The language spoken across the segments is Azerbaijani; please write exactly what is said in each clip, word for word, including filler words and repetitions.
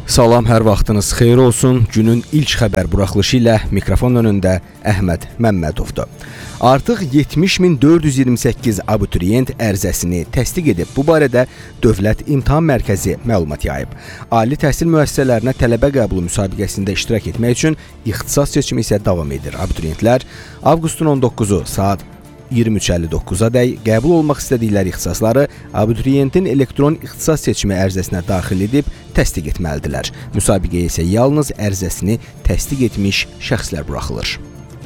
Salam, hər vaxtınız xeyir olsun. Günün ilk xəbər buraxılışı ilə mikrofon önündə Əhməd Məmmədovdur. Artıq yetmiş min dörd yüz iyirmi səkkiz abituriyent ərizəsini təsdiq edib. Bu barədə Dövlət İmtahan Mərkəzi məlumat yayıb. Ali təhsil müəssisələrinə tələbə qəbulu müsabiqəsində iştirak etmək üçün ixtisas seçimi isə davam edir. Abituriyentlər avqustun on doqquzu saat iyirmi üç əlli doqquza dək qəbul olmaq istədikləri ixtisasları abituriyentin elektron ixtisas seçimi ərizəsinə daxil edib təsdiq etməlidirlər. Müsabiqəyə isə yalnız ərizəsini təsdiq etmiş şəxslər buraxılır.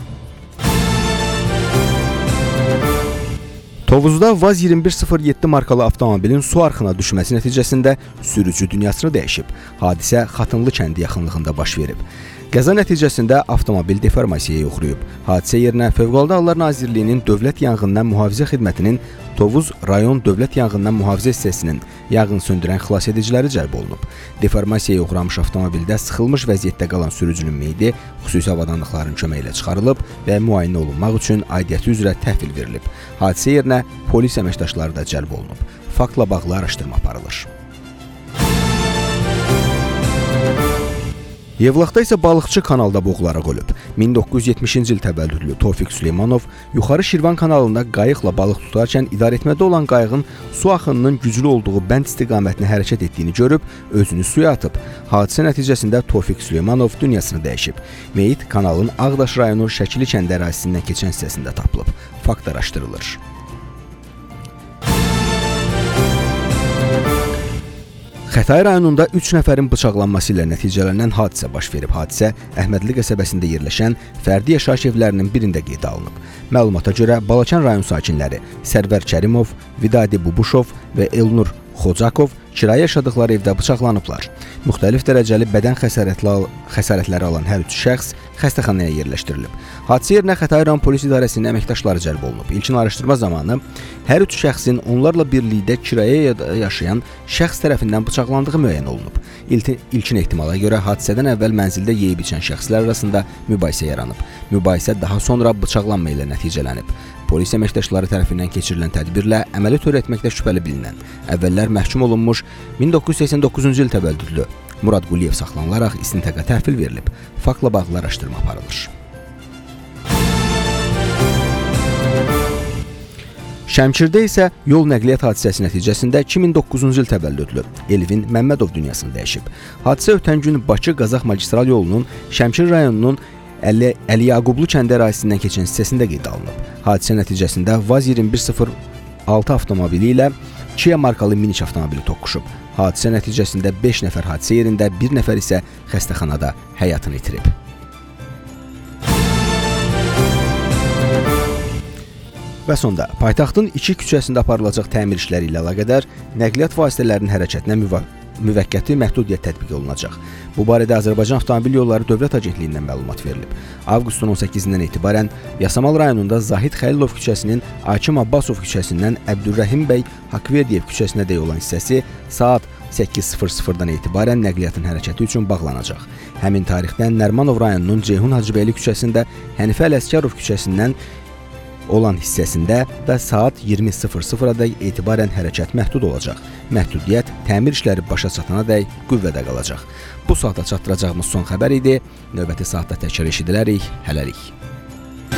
Tovuzda Vaz iyirmi bir sıfır yeddi markalı avtomobilin su arxına düşməsi nəticəsində sürücü dünyasını dəyişib. Hadisə Xatınlı kəndi yaxınlığında baş verib. Qəza nəticəsində avtomobil deformasiyaya uğrayıb. Hadisə yerinə Fövqəladə Hallar Nazirliyinin Dövlət Yanğından Mühafizə Xidmətinin Tovuz rayon Dövlət Yanğından Mühafizə hissəsinin yanğın söndürən xilasediciləri cəlb olunub. Deformasiyaya uğramış avtomobildə sıxılmış vəziyyətdə qalan sürücünün meyidi xüsusi avadanlıqların köməyi ilə çıxarılıb və müayinə olunmaq üçün aidiyyəti üzrə təhvil verilib. Hadisə yerinə polis əməkdaşları da cəlb olunub. Faktla bağlı araşdırma aparılır. Yevlaxda isə balıqçı kanalda boğularaq ölüb. min doqquz yüz yetmişinci il təvəllüdlü Tofiq Süleymanov yuxarı Şirvan kanalında qayıqla balıq tutarkən idarəetmədə olan qayığın su axınının güclü olduğu bənd istiqamətini hərəkət etdiyini görüb, özünü suya atıb. Hadisə nəticəsində Tofiq Süleymanov dünyasını dəyişib. Meyit kanalın Ağdaş rayonu Şəkili kəndi ərazisindən keçən hissəsində tapılıb. Fakt araşdırılır. Xətai rayonunda üç nəfərin bıçaqlanması ilə nəticələnən hadisə baş verib. Hadisə Əhmədli qəsəbəsində yerləşən fərdi yaşayış evlərinin birində qeydə alınıb. Məlumata görə Balakən rayon sakinləri Sərvər Kərimov, Vidadi Bubuşov və Elnur Xocakov kirayə yaşadıqları evdə bıçaqlanıblar. Müxtəlif dərəcəli bədən xəsarətləri alan hər üç şəxs xəstəxanaya yerləşdirilib. Hadisə yerinə Xətai rayon polis idarəsinin əməkdaşları cəlb olunub. İlkin araşdırma zamanı hər üç şəxsin onlarla birlikdə kirayə yaşayan şəxs tərəfindən bıçaqlandığı müəyyən olunub. İlkin ehtimala görə hadisədən əvvəl mənzildə yeyib içən şəxslər arasında mübahisə yaranıb. Mübahisə daha sonra bıçaqlanma ilə nəticələnib. Polis əməkdaşları tərəfindən keçirilən tədbirlə əməli törətməkdə şübhəli bilinən, əvvəllər məhkum olunmuş min doqquz yüz səksən doqquzuncu il təvəllüdlü Murad Quliyev saxlanılaraq istintaqa təhvil verilib. Faktla bağlı araşdırma aparılır. Şəmkirdə isə yol nəqliyyat hadisəsi nəticəsində iki min doqquzuncu il təvəllüdlü Elvin Məmmədov dünyasını dəyişib. Hadisə ötən gün Bakı-Qazax magistral yolunun Şəmkir rayonunun Əli, Əli Yaqublu kəndi ərazisindən keçən hissəsində qeydə alınıb. Hadisə nəticəsində Vaz iyirmi bir sıfır altı avtomobili ilə Kia markalı minik avtomobili toqquşub. Hadisə nəticəsində beş nəfər hadisə yerində, bir nəfər isə xəstəxanada həyatını itirib. Və sonda, paytaxtın iki küçəsində aparılacaq təmir işləri ilə əlaqədar nəqliyyat vasitələrinin hərəkətinə müvafiq müvəqqəti məhdudiyyət tətbiq olunacaq. Bu barədə Azərbaycan Avtomobil Yolları Dövlət Agentliyindən məlumat verilib. Avqustun on səkkizindən etibarən Yasamal rayonunda Zahid Xəlilov küçəsinin Akim Abbasov küçəsindən Əbdülrəhim bəy Haqverdiyev küçəsinə dək olan hissəsi saat səkkiz sıfır sıfırdan etibarən nəqliyyatın hərəkəti üçün bağlanacaq. Həmin tarixdən Nərmanov rayonunun Ceyhun Hacıbəyli küçəsində Hənifə Ələsgərov küçəsindən olan hissəsində də saat iyirmi sıfır sıfıra dək etibarən hərəkət məhdud olacaq. Məhdudiyyət təmir işləri başa çatana dək qüvvədə qalacaq. Bu saata çatdıracağımız son xəbər idi. Növbəti saatda təkrar eşidilərik. Hələlik.